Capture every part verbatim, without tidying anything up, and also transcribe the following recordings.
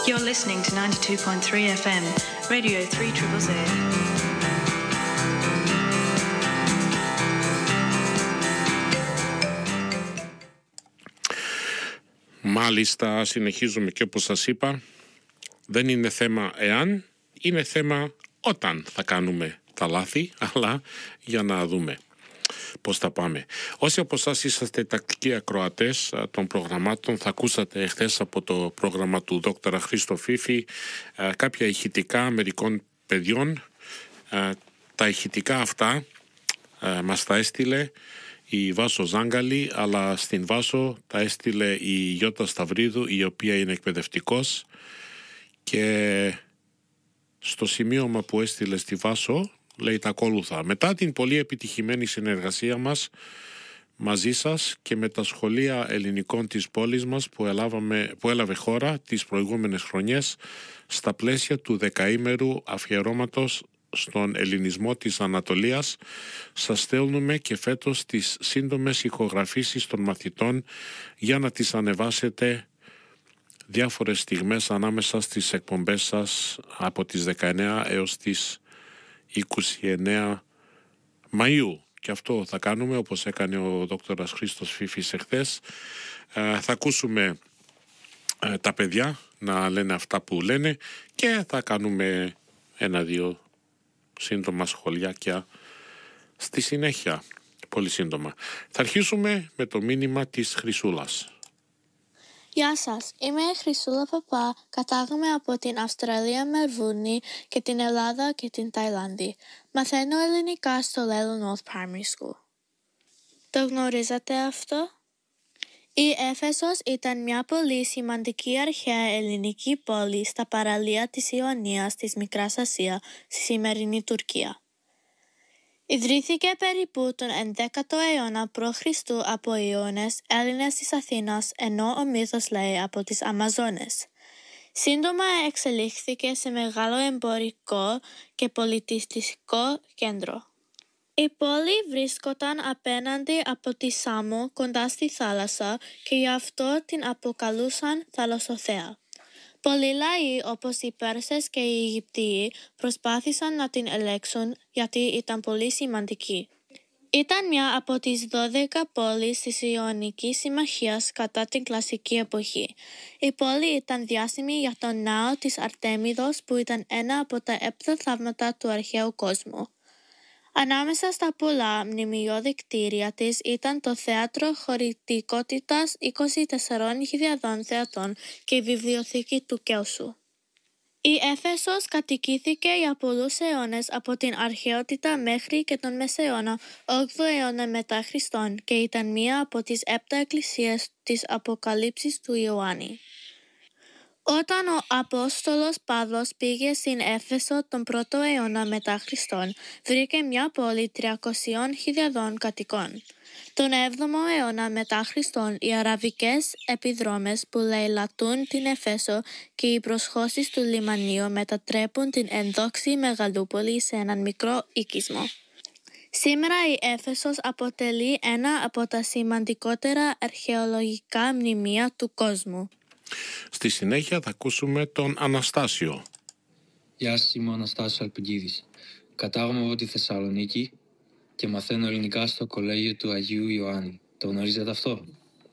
You're listening to ninety-two point three F M, Radio three Z Z. Μάλιστα, συνεχίζουμε και όπως σας είπα, δεν είναι θέμα εάν, είναι θέμα όταν θα κάνουμε τα λάθη, αλλά για να δούμε πώς θα πάμε. Όσοι από εσάς είσαστε τακτικοί ακροατές των προγραμμάτων, θα ακούσατε εχθές από το πρόγραμμα του δόκτωρα Χρήστο Φίφη κάποια ηχητικά μερικών παιδιών. Τα ηχητικά αυτά μας τα έστειλε η Βάσο Ζάγκαλη, αλλά στην Βάσο τα έστειλε η Γιώτα Σταυρίδου, η οποία είναι εκπαιδευτικός, και στο σημείωμα που έστειλε στη Βάσο λέει τα ακόλουθα: μετά την πολύ επιτυχημένη συνεργασία μας μαζί σας και με τα σχολεία ελληνικών της πόλης μας που, ελάβαμε, που έλαβε χώρα τις προηγούμενες χρονιές στα πλαίσια του δεκαήμερου αφιερώματος στον ελληνισμό της Ανατολίας, σας στέλνουμε και φέτος τις σύντομες ηχογραφήσεις των μαθητών για να τις ανεβάσετε διάφορες στιγμές ανάμεσα στις εκπομπές σας από τις δεκαεννέα έως τις είκοσι εννέα Μαΐου. Και αυτό θα κάνουμε όπως έκανε ο δόκτωρας Χρήστος Φίφης εχθές. Ε, θα ακούσουμε ε, τα παιδιά να λένε αυτά που λένε και θα κάνουμε ένα-δύο σύντομα σχολιάκια στη συνέχεια, πολύ σύντομα. Θα αρχίσουμε με το μήνυμα της Χρυσούλας. Γεια σας, είμαι η Χρυσούλα Παπά, κατάγομαι από την Αυστραλία, Μελβούρνη και την Ελλάδα και την Ταϊλάνδη. Μαθαίνω ελληνικά στο Lello North Primary School. Το γνωρίζατε αυτό? Η Έφεσος ήταν μια πολύ σημαντική αρχαία ελληνική πόλη στα παραλία της Ιωνίας της Μικράς Ασία, στη σημερινή Τουρκία. Ιδρύθηκε περίπου τον ενδέκατο αιώνα π.Χ. από Ιώνες Έλληνες της Αθήνας, ενώ ο μύθος λέει από τις Αμαζόνες. Σύντομα εξελίχθηκε σε μεγάλο εμπορικό και πολιτιστικό κέντρο. Η πόλη βρίσκονταν απέναντι από τη Σάμο κοντά στη θάλασσα και γι' αυτό την αποκαλούσαν Θαλασσοθέα. Πολλοί λαοί όπως οι Πέρσες και οι Αιγυπτίοι προσπάθησαν να την ελέγξουν γιατί ήταν πολύ σημαντική. Ήταν μια από τις δώδεκα πόλεις της Ιωνικής Συμμαχίας κατά την κλασική εποχή. Η πόλη ήταν διάσημη για τον ναό της Αρτέμιδος που ήταν ένα από τα επτά θαύματα του αρχαίου κόσμου. Ανάμεσα στα πολλά μνημειώδη κτίρια της ήταν το θέατρο χωρητικότητας είκοσι τεσσάρων χιλιάδων θεατών και η βιβλιοθήκη του Κέλσου. Η Έφεσος κατοικήθηκε για πολλούς αιώνες από την αρχαιότητα μέχρι και τον Μεσαίωνα, όγδοο αιώνα μετά Χριστόν, και ήταν μία από τις επτά εκκλησίες της Αποκαλύψης του Ιωάννη. Όταν ο Απόστολος Παύλος πήγε στην Έφεσο τον πρώτο αιώνα μετά Χριστόν, βρήκε μια πόλη τριακοσίων χιλιάδων κατοικών. Τον έβδομο αιώνα μετά Χριστόν, οι αραβικές επιδρόμες που λαιλατούν την Εφέσο και οι προσχώσεις του λιμανίου μετατρέπουν την ενδόξη μεγαλούπολη σε έναν μικρό οικισμό. Σήμερα η Έφεσος αποτελεί ένα από τα σημαντικότερα αρχαιολογικά μνημεία του κόσμου. Στη συνέχεια θα ακούσουμε τον Αναστάσιο. Γεια σας, είμαι ο Αναστάσιος Αλπικίδης. Κατάγομαι από τη Θεσσαλονίκη και μαθαίνω ελληνικά στο κολέγιο του Αγίου Ιωάννη. Το γνωρίζετε αυτό?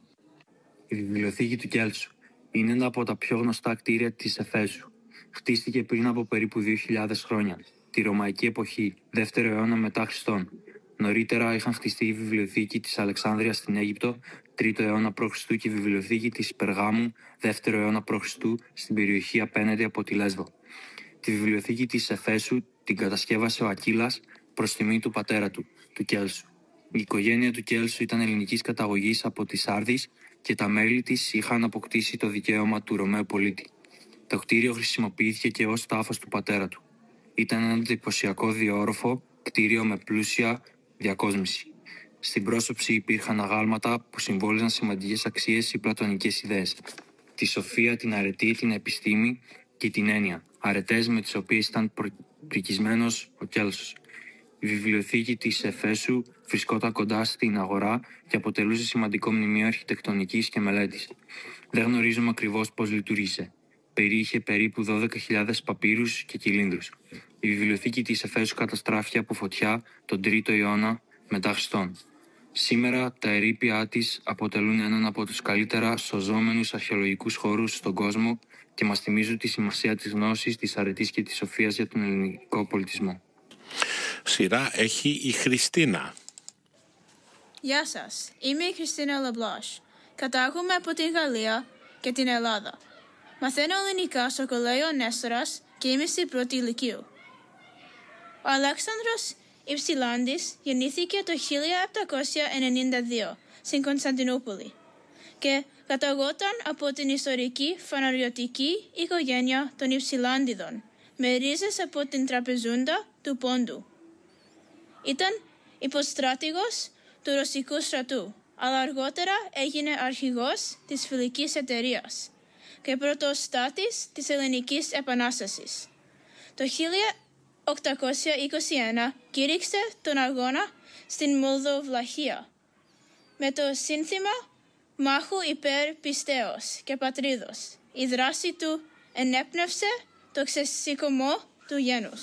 Η βιβλιοθήκη του Κέλσου είναι ένα από τα πιο γνωστά κτίρια της Εφέσου. Χτίστηκε πριν από περίπου δύο χιλιάδες χρόνια, τη Ρωμαϊκή εποχή, δεύτερο αιώνα μετά Χριστόν. Νωρίτερα είχαν χτιστεί η βιβλιοθήκη της Αλεξάνδρειας στην Αίγυπτο, τρίτο αιώνα π.Χ. και η βιβλιοθήκη της Περγάμου, δεύτερο αιώνα π.Χ. στην περιοχή απέναντι από τη Λέσβο. Τη βιβλιοθήκη της Εφέσου την κατασκεύασε ο Ακύλας προς τιμή του πατέρα του, του Κέλσου. Η οικογένεια του Κέλσου ήταν ελληνικής καταγωγής από τη Σάρδης και τα μέλη της είχαν αποκτήσει το δικαίωμα του Ρωμαίου πολίτη. Το κτίριο χρησιμοποιήθηκε και ως τάφος του πατέρα του. Ήταν ένα εντυπωσιακό διόροφο κτίριο με πλούσια διακόσμηση. Στην πρόσωψη υπήρχαν αγάλματα που συμβόλιζαν σημαντικές αξίες ή πλατωνικές ιδέες. Τη σοφία, την αρετή, την επιστήμη και την έννοια. Αρετές με τις οποίες ήταν πρικισμένος ο Κέλσος. Η βιβλιοθήκη της Εφέσου βρισκόταν κοντά στην αγορά και αποτελούσε σημαντικό μνημείο αρχιτεκτονικής και μελέτης. Δεν γνωρίζουμε ακριβώς πώς λειτουργήσε. περιείχε περίπου δώδεκα χιλιάδες παπύρους και κυλίνδρους. Η βιβλιοθήκη της Εφέσου καταστράφηκε από φωτιά τον τρίτο αιώνα μετά Χριστόν. Σήμερα τα ερείπια της αποτελούν έναν από τους καλύτερα σωζόμενους αρχαιολογικούς χώρους στον κόσμο και μας θυμίζουν τη σημασία της γνώσης, της αρετής και της σοφίας για τον ελληνικό πολιτισμό. Σειρά έχει η Χριστίνα. Γεια σας, είμαι η Χριστίνα Λαμπλάς. Κατάγομαι από την Γαλλία και την Ελλάδα. Μαθαίνω ελληνικά στο κολέγιο Νέστορας και είμαι στην πρώτη ηλικίου. Ο Αλέξανδρος Υψηλάντης γεννήθηκε το χίλια επτακόσια ενενήντα δύο στην Κωνσταντινούπολη και καταγόταν από την ιστορική φαναριωτική οικογένεια των Υψηλάντιδων με ρίζες από την τραπεζούντα του Πόντου. Ήταν υποστράτηγος του Ρωσικού στρατού, αλλά αργότερα έγινε αρχηγός της Φιλικής Εταιρείας και πρωτοστάτης της Ελληνικής Επανάστασης. Το χίλια οκτακόσια είκοσι ένα κήρυξε τον αγώνα στην Μολδοβλαχία με το σύνθημα «Μάχου υπέρ πιστέως και πατρίδος». Η δράση του ενέπνευσε το ξεσηκωμό του γένους.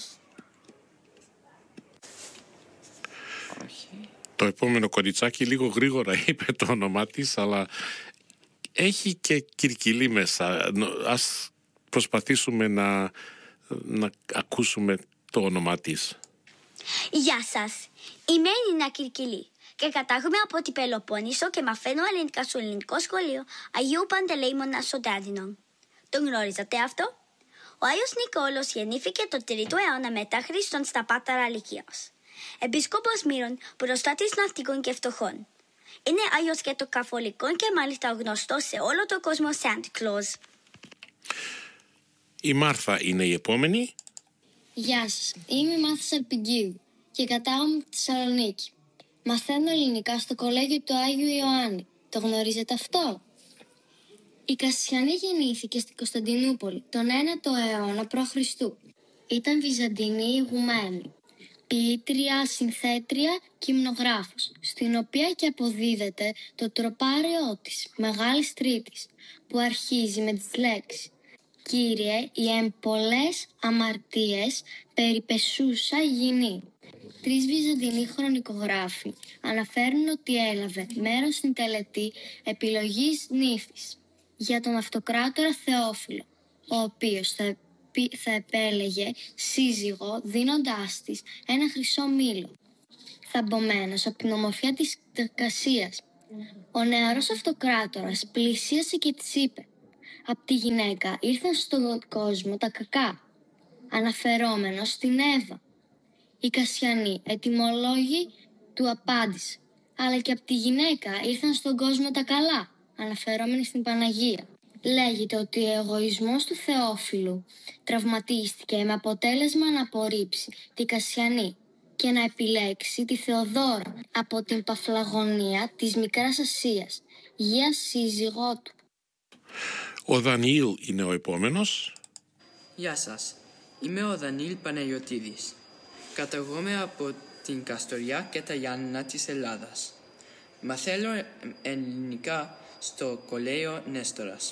Το επόμενο κοριτσάκι λίγο γρήγορα είπε το όνομά της, αλλά έχει και κυρκυλί μέσα. Ας προσπαθήσουμε να, να ακούσουμε το όνομά της. Γεια σας, είμαι η Νίνα Κυρκυλή και κατάγομαι από την Πελοπόννησο και μαθαίνω ελληνικά στο ελληνικό σχολείο Αγίου Παντελεήμωνα στο Τέρδινο. Το γνωρίζατε αυτό? Ο Άγιος Νικόλος γεννήθηκε το τρίτο αιώνα μετά Χριστόν στα Πάταρα Λυκείας. Επίσκοπος Μύρων, προστάτης ναυτικών και φτωχών. Είναι Άγιος και το καθολικό και μάλιστα γνωστό σε όλο τον κόσμο Santa Claus. Η Μάρθα είναι η επόμενη. Γεια σας, είμαι η Μάρθα Σαρπιγκίδου και κατάγομαι από τη Θεσσαλονίκη. Μαθαίνω ελληνικά στο κολέγιο του Άγιου Ιωάννη. Το γνωρίζετε αυτό? Η Κασιανή γεννήθηκε στην Κωνσταντινούπολη τον ένατο αιώνα π.Χ. Ήταν Βυζαντινή ηγουμένη, ποιήτρια, συνθέτρια και υμνογράφος, στην οποία και αποδίδεται το τροπάριό της, Μεγάλης Τρίτης, που αρχίζει με τις λέξεις «Κύριε, οι εμπολές αμαρτίες περιπεσούσα γινή». Τρεις Βυζαντινοί χρονικογράφοι αναφέρουν ότι έλαβε μέρος στην τελετή επιλογής νύφης για τον αυτοκράτορα Θεόφιλο, ο οποίος θα, θα επέλεγε σύζυγο δίνοντάς της ένα χρυσό μήλο, θαμπομένος από την ομορφιά της Κασίας. Ο νεαρός αυτοκράτορας πλησίασε και της είπε «Απ' τη γυναίκα ήρθαν στον κόσμο τα κακά», αναφερόμενος στην Εύα. Η Κασιανή, ετυμολόγη, του απάντησε «Αλλά και απ' τη γυναίκα ήρθαν στον κόσμο τα καλά», αναφερόμενη στην Παναγία. Λέγεται ότι ο εγωισμός του Θεόφιλου τραυματίστηκε με αποτέλεσμα να απορρίψει τη Κασιανή και να επιλέξει τη Θεοδόρα από την Παφλαγωνία της Μικράς Ασίας, γεία σύζυγό του. Ο Δανιήλ είναι ο επόμενος. Γεια σας, είμαι ο Δανιήλ Παναγιωτίδης. Καταγόμαι από την Καστοριά και τα Γιάννενα της Ελλάδας. Μαθαίνω ελληνικά στο κολέγιο Νέστορας.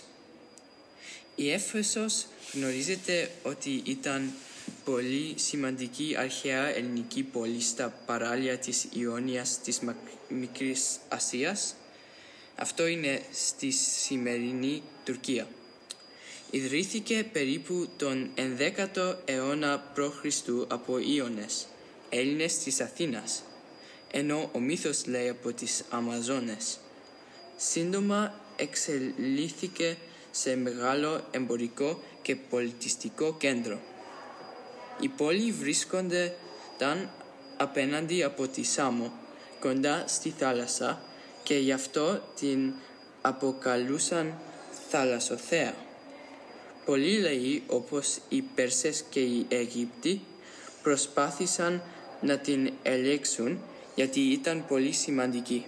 Η Έφεσος γνωρίζετε ότι ήταν πολύ σημαντική αρχαία ελληνική πόλη στα παράλια της Ιωνίας της Μικρής Ασίας. Αυτό είναι στη σημερινή Τουρκία. Ιδρύθηκε περίπου τον ενδέκατο αιώνα π.Χ. από Ιώνες, Έλληνες της Αθήνας, ενώ ο μύθος λέει από τις Αμαζόνες. Σύντομα εξελίχθηκε σε μεγάλο εμπορικό και πολιτιστικό κέντρο. Η πόλη βρίσκονταν απέναντι από τη Σάμο, κοντά στη θάλασσα, και γι' αυτό την αποκαλούσαν θαλασσοθέα. Πολλοί λαοί, όπως οι Πέρσες και οι Αίγυπτιοι, προσπάθησαν να την ελέγξουν γιατί ήταν πολύ σημαντική.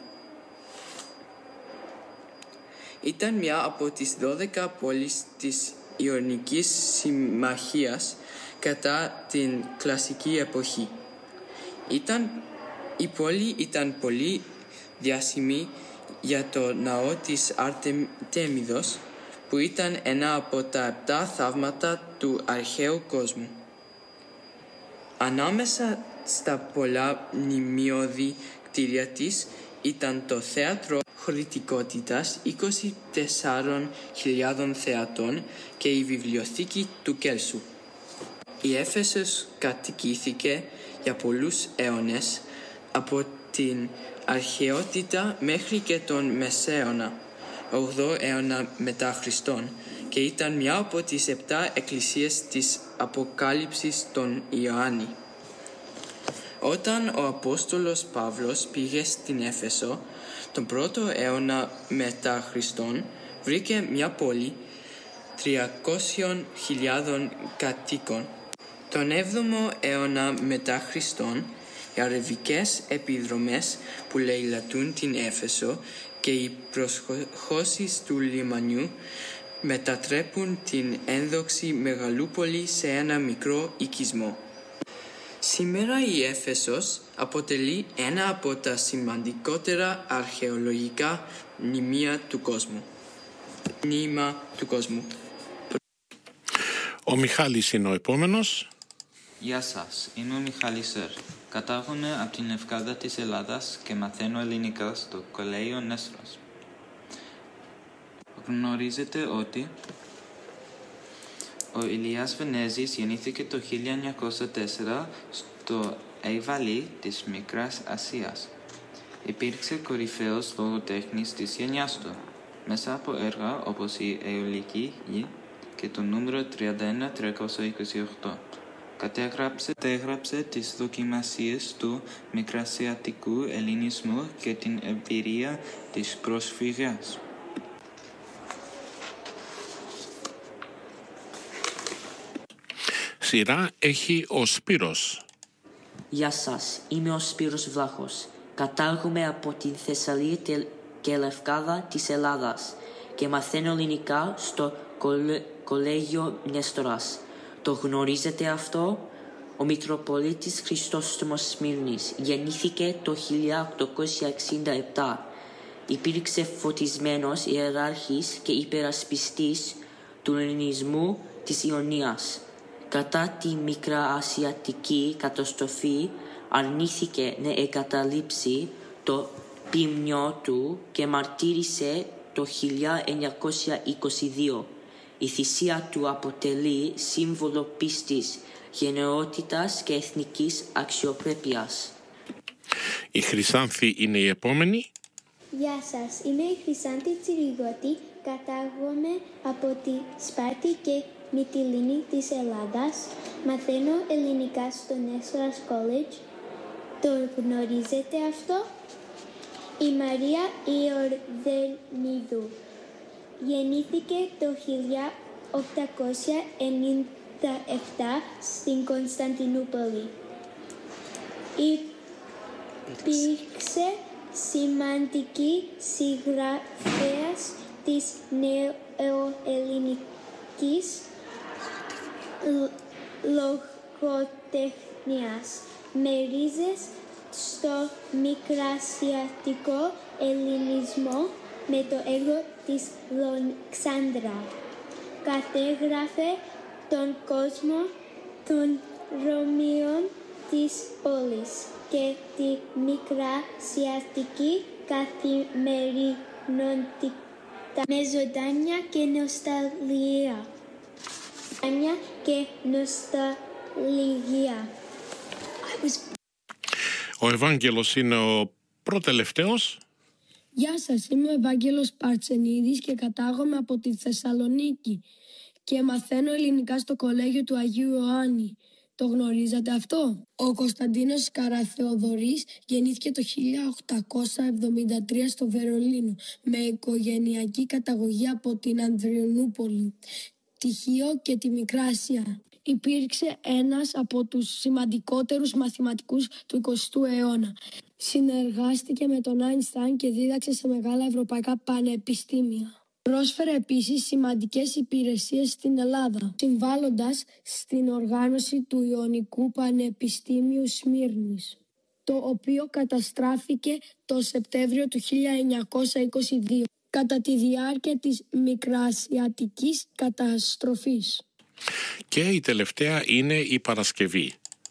Ήταν μια από τις δώδεκα πόλεις της Ιωνικής Συμμαχίας κατά την κλασική εποχή. Ήταν, η πόλη ήταν πολύ διάσημη για το ναό της Αρτεμίδος που ήταν ένα από τα επτά θαύματα του αρχαίου κόσμου. Ανάμεσα στα πολλά μνημειώδη κτίρια της ήταν το θέατρο χωρητικότητας είκοσι τεσσάρων χιλιάδων θεατών και η βιβλιοθήκη του Κέλσου. Η Έφεσος κατοικήθηκε για πολλούς αιώνες, από την αρχαιότητα μέχρι και τον Μεσαίωνα, όγδοο αιώνα μετά Χριστόν, και ήταν μια από τις επτά εκκλησίες της Αποκάλυψης των Ιωάννη. Όταν ο Απόστολος Παύλος πήγε στην Έφεσο, τον πρώτο αιώνα μετά Χριστόν, βρήκε μια πόλη τριακόσιων χιλιάδων κατοίκων. Τον έβδομο αιώνα μετά Χριστόν, οι αραβικές επιδρομές που λαιλατούν την Έφεσο και οι προσχώσεις του λιμανιού μετατρέπουν την ένδοξη μεγαλούπολη σε ένα μικρό οικισμό. Σήμερα η Έφεσος αποτελεί ένα από τα σημαντικότερα αρχαιολογικά μνημεία του κόσμου. Μνήμα του κόσμου. Ο Μιχάλης είναι ο επόμενος. Γεια σας, είμαι ο Μιχάλης Σερ. Κατάγομαι από την Λευκάδα της Ελλάδας και μαθαίνω ελληνικά στο Κολέγιο Νέστρας. Γνωρίζετε ότι ο Ηλίας Βενέζης γεννήθηκε το χίλια εννιακόσια τέσσερα στο Αϊβαλί της Μικράς Ασίας. Υπήρξε κορυφαίος λογοτέχνης της γενιάς του, μέσα από έργα όπως η Αιωλική Γη και το νούμερο τριάντα ένα τριακόσια είκοσι οκτώ. Κατέγραψε, κατέγραψε τις δοκιμασίες του μικρασιατικού ελληνισμού και την εμπειρία της προσφυγιάς. Σειρά έχει ο Σπύρος. Γεια σας, είμαι ο Σπύρος Βλάχος. Κατάγομαι από την Θεσσαλία και Λευκάδα της Ελλάδας και μαθαίνω ελληνικά στο κολε... Κολέγιο Νέστορας. Το γνωρίζετε αυτό? Ο Μητροπολίτης Χρυσόστομος Σμύρνης γεννήθηκε το χίλια οκτακόσια εξήντα επτά. Υπήρξε φωτισμένος ιεράρχης και υπερασπιστής του ελληνισμού της Ιωνίας. Κατά τη μικρασιατική καταστροφή αρνήθηκε να εγκαταλείψει το ποιμνιό του και μαρτύρησε το χίλια εννιακόσια είκοσι δύο. Η θυσία του αποτελεί σύμβολο πίστης, γενναιότητας και εθνικής αξιοπρέπειας. Η Χρυσάνθη είναι η επόμενη. Γεια σας, είμαι η Χρυσάνθη Τσιριγώτη, κατάγομαι από τη Σπάρτη και Μυτιλήνη της Ελλάδας. Μαθαίνω ελληνικά στο Νέστορας College. Το γνωρίζετε αυτό? Η Μαρία Ιορδανίδου γεννήθηκε το χίλια οκτακόσια ενενήντα επτά στην Κωνσταντινούπολη. Υπήρξε σημαντική συγγραφέας της νεοελληνικής λογοτεχνίας με ρίζες στο μικρασιατικό ελληνισμό με το έργο της Λοξάνδρα. Κατέγραφε τον κόσμο των Ρωμαίων της πόλης και τη μικρασιατική καθημερινότητα με ζωντάνια και νοσταλγία. Ζωντάνια και νοσταλγία. Ο Ευάγγελος είναι ο προτελευταίος. Γεια σας, είμαι ο Ευάγγελος Παρτσενίδης και κατάγομαι από τη Θεσσαλονίκη και μαθαίνω ελληνικά στο Κολέγιο του Αγίου Ιωάννη. Το γνωρίζατε αυτό? Ο Κωνσταντίνος Καραθεοδωρής γεννήθηκε το χίλια οκτακόσια εβδομήντα τρία στο Βερολίνο με οικογενειακή καταγωγή από την Ανδριανούπολη, τη Χίο και τη Μικρά Ασία. Υπήρξε ένας από τους σημαντικότερους μαθηματικούς του εικοστού αιώνα. Συνεργάστηκε με τον Άινστάιν και δίδαξε σε μεγάλα ευρωπαϊκά πανεπιστήμια. Πρόσφερε επίσης σημαντικές υπηρεσίες στην Ελλάδα, συμβάλλοντας στην οργάνωση του Ιωνικού Πανεπιστήμιου Σμύρνης, το οποίο καταστράφηκε το Σεπτέμβριο του χίλια εννιακόσια είκοσι δύο. κατά τη διάρκεια της Μικρασιατικής καταστροφής. Και η τελευταία είναι η Παρασκευή.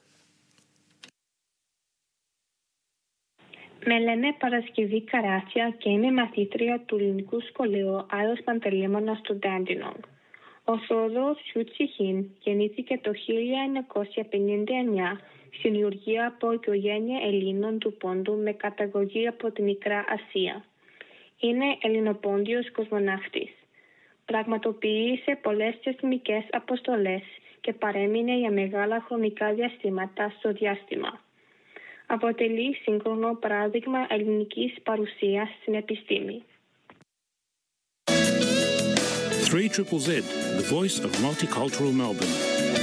Με λένε Παρασκευή Καράσια και είμαι μαθήτρια του Ελληνικού Σχολείου Άγιος Παντελεήμωνας του Ντάντινονγκ. Ο Θόδωρος Σιουτσιχίν γεννήθηκε το χίλια εννιακόσια πενήντα εννιά στην Γεωργία από οικογένεια Ελλήνων του Πόντου με καταγωγή από τη Μικρά Ασία. Είναι Ελληνοπόντιος κοσμοναύτης. Πραγματοποίησε πολλές θεσμικές αποστολές και παρέμεινε για μεγάλα χρονικά διαστήματα στο διάστημα. Αποτελεί σύγχρονο παράδειγμα ελληνικής παρουσίας στην επιστήμη. three Z Z, the voice of multicultural Melbourne.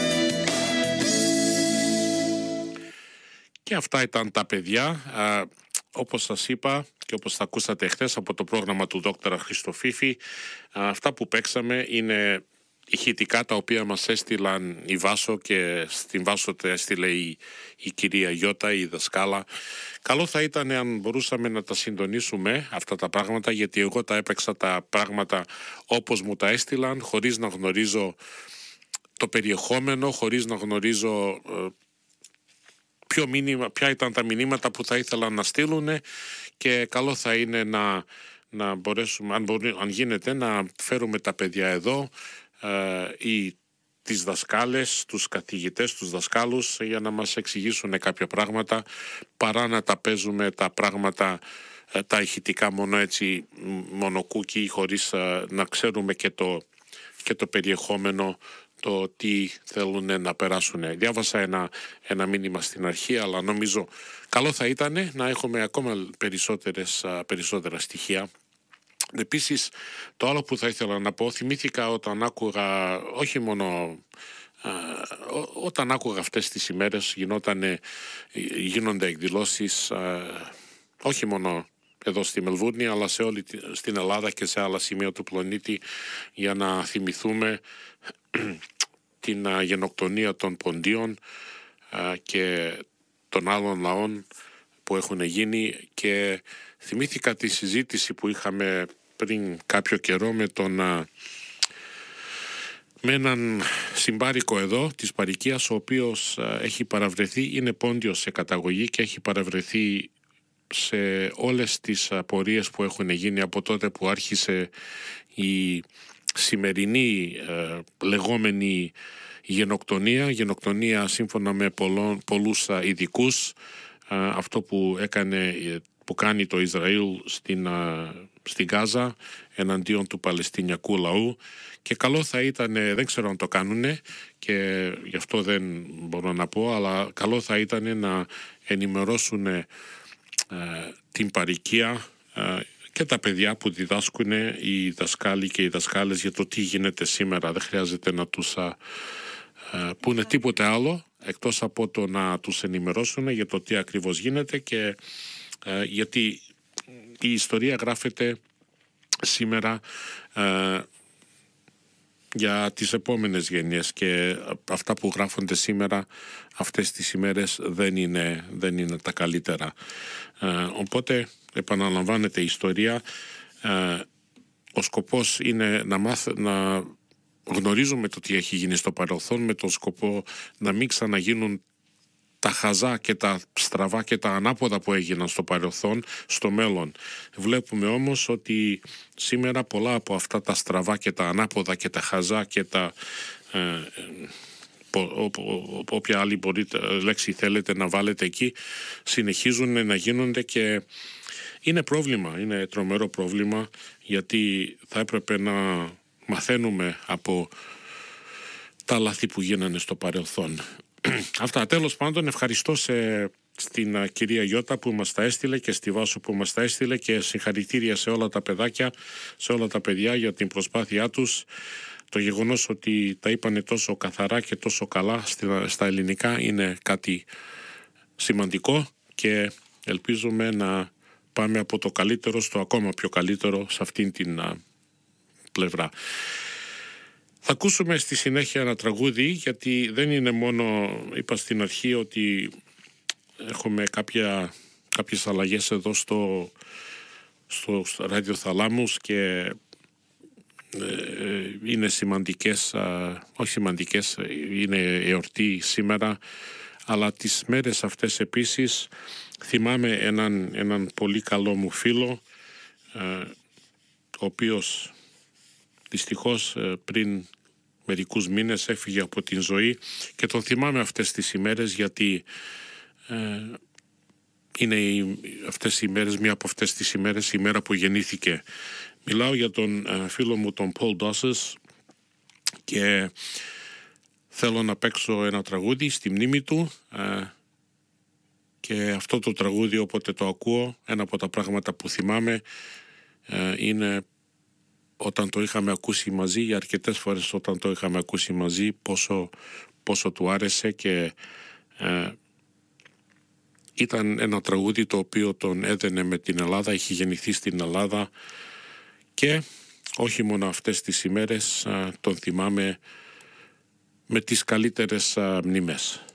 Και αυτά ήταν τα παιδιά. Α, όπως σας είπα και όπως θα ακούσατε χθες από το πρόγραμμα του Δόκτωρα Χριστοφίφη, α, αυτά που παίξαμε είναι ηχητικά τα οποία μας έστειλαν η Βάσο και στην Βάσο τα έστειλε η, η κυρία Γιώτα, η δασκάλα. Καλό θα ήταν αν μπορούσαμε να τα συντονίσουμε αυτά τα πράγματα, γιατί εγώ τα έπαιξα τα πράγματα όπως μου τα έστειλαν, χωρίς να γνωρίζω το περιεχόμενο, χωρίς να γνωρίζω ε, ποιο μήνυμα, ποια ήταν τα μηνύματα που θα ήθελαν να στείλουν, και καλό θα είναι να, να μπορέσουμε, αν, μπορεί, αν γίνεται, να φέρουμε τα παιδιά εδώ ή τις δασκάλες, τους καθηγητές, τους δασκάλους, για να μας εξηγήσουν κάποια πράγματα, παρά να τα παίζουμε τα πράγματα, τα ηχητικά μόνο έτσι, μονοκούκι, χωρίς να ξέρουμε και το, και το περιεχόμενο, το τι θέλουν να περάσουν. Διάβασα ένα, ένα μήνυμα στην αρχή, αλλά νομίζω καλό θα ήταν να έχουμε ακόμα περισσότερες, περισσότερα στοιχεία. Επίσης, το άλλο που θα ήθελα να πω, θυμήθηκα όταν άκουγα, όχι μόνο α, ό, όταν άκουγα αυτές τις ημέρες, γινότανε, γίνονται εκδηλώσεις, α, όχι μόνο εδώ στη Μελβούρνη, αλλά σε όλη στην Ελλάδα και σε άλλα σημεία του πλανήτη, για να θυμηθούμε την α, γενοκτονία των Ποντίων α, και των άλλων λαών που έχουν γίνει, και θυμήθηκα τη συζήτηση που είχαμε πριν κάποιο καιρό με τον με έναν συμπάρικο εδώ της Παρικίας, ο οποίος έχει παραβρεθεί, είναι Πόντιος σε καταγωγή και έχει παραβρεθεί σε όλες τις απορίες που έχουν γίνει από τότε που άρχισε η σημερινή ε, λεγόμενη γενοκτονία, γενοκτονία σύμφωνα με πολλών, πολλούς ειδικούς, ε, αυτό που έκανε, που κάνει το Ισραήλ στην, στην Γάζα εναντίον του Παλαιστινιακού λαού, και καλό θα ήταν, δεν ξέρω αν το κάνουνε και γι' αυτό δεν μπορώ να πω, αλλά καλό θα ήταν να ενημερώσουν ε, την Παρικία ε, και τα παιδιά που διδάσκουν, οι δασκάλοι και οι δασκάλες, για το τι γίνεται σήμερα. Δεν χρειάζεται να τους α, α, πούνε τίποτε άλλο εκτός από το να τους ενημερώσουν για το τι ακριβώς γίνεται, και α, γιατί η ιστορία γράφεται σήμερα α, για τις επόμενες γενιές, και αυτά που γράφονται σήμερα αυτές τις ημέρες δεν είναι, δεν είναι τα καλύτερα. Α, οπότε επαναλαμβάνεται η ιστορία. Α, ο σκοπός είναι να, μάθ, να γνωρίζουμε το τι έχει γίνει στο παρελθόν, με τον σκοπό να μην ξαναγίνουν τα χαζά και τα στραβά και τα ανάποδα που έγιναν στο παρελθόν στο μέλλον. Βλέπουμε όμως ότι σήμερα πολλά από αυτά τα στραβά και τα ανάποδα και τα χαζά και τα ε, όποια άλλη μπορείτε, λέξη θέλετε να βάλετε εκεί, συνεχίζουν να γίνονται, και είναι πρόβλημα, είναι τρομερό πρόβλημα, γιατί θα έπρεπε να μαθαίνουμε από τα λάθη που γίνανε στο παρελθόν. Αυτά, τέλος πάντων, ευχαριστώ σε, στην κυρία Γιώτα που μας τα έστειλε και στη Βάσο που μας τα έστειλε, και συγχαρητήρια σε όλα τα παιδάκια, σε όλα τα παιδιά για την προσπάθειά τους. Το γεγονός ότι τα είπανε τόσο καθαρά και τόσο καλά στα ελληνικά είναι κάτι σημαντικό, και ελπίζουμε να πάμε από το καλύτερο στο ακόμα πιο καλύτερο σε αυτήν την α, πλευρά. Θα ακούσουμε στη συνέχεια ένα τραγούδι, γιατί δεν είναι μόνο, είπα στην αρχή ότι έχουμε κάποια, κάποιες αλλαγές εδώ στο, στους ραδιοθαλάμους και είναι σημαντικές, όχι σημαντικές, είναι εορτή σήμερα, αλλά τις μέρες αυτές επίσης θυμάμαι έναν, έναν πολύ καλό μου φίλο, ο οποίος δυστυχώς πριν μερικούς μήνες έφυγε από την ζωή και τον θυμάμαι αυτές τις ημέρες γιατί είναι αυτές οι ημέρες, μία από αυτές τις ημέρες, η μέρα που γεννήθηκε. Μιλάω για τον φίλο μου τον Paul Dosses και θέλω να παίξω ένα τραγούδι στη μνήμη του και αυτό το τραγούδι όποτε το ακούω, ένα από τα πράγματα που θυμάμαι είναι όταν το είχαμε ακούσει μαζί, για αρκετές φορές όταν το είχαμε ακούσει μαζί, πόσο, πόσο του άρεσε και ήταν ένα τραγούδι το οποίο τον έδαινε με την Ελλάδα, είχε γεννηθεί στην Ελλάδα και όχι μόνο αυτές τις ημέρες τον θυμάμαι με τις καλύτερες μνήμες.